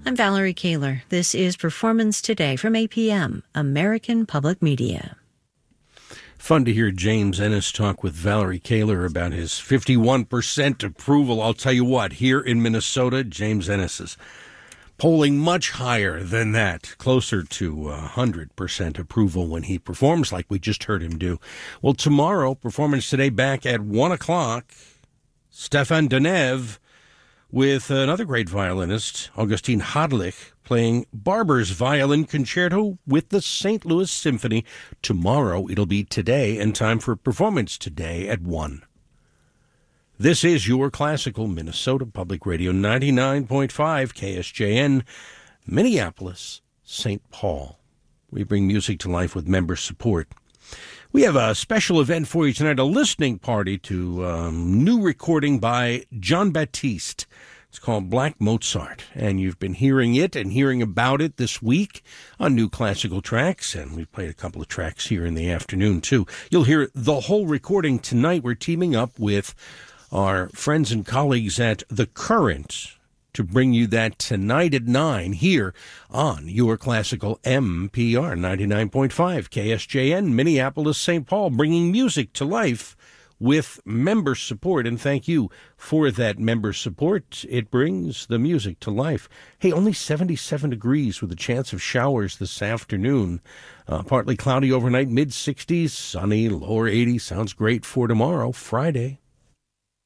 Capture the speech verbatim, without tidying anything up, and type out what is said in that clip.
I'm Valerie Kaler. This is Performance Today from A P M, American Public Media. Fun to hear James Ennis talk with Valerie Kaler about his fifty-one percent approval. I'll tell you what, here in Minnesota, James Ennis is polling much higher than that, closer to one hundred percent approval when he performs like we just heard him do. Well, tomorrow, Performance Today back at one o'clock, Stefan Danev with another great violinist, Augustine Hadlich, playing Barber's Violin Concerto with the Saint Louis Symphony. Tomorrow, it'll be today, and time for Performance Today at one. This is your classical Minnesota Public Radio, ninety-nine point five K S J N, Minneapolis, Saint Paul. We bring music to life with member support. We have a special event for you tonight, a listening party to a new recording by Jon Batiste. It's called Black Mozart, and you've been hearing it and hearing about it this week on New Classical Tracks, and we've played a couple of tracks here in the afternoon, too. You'll hear the whole recording tonight. We're teaming up with our friends and colleagues at The Current to bring you that tonight at nine here on your classical M P R ninety-nine point five K S J N, Minneapolis, Saint Paul, bringing music to life with member support. And thank you for that member support. It brings the music to life. Hey, only seventy-seven degrees with a chance of showers this afternoon. Uh, partly cloudy overnight, mid sixties, sunny, lower eighties. Sounds great for tomorrow, Friday.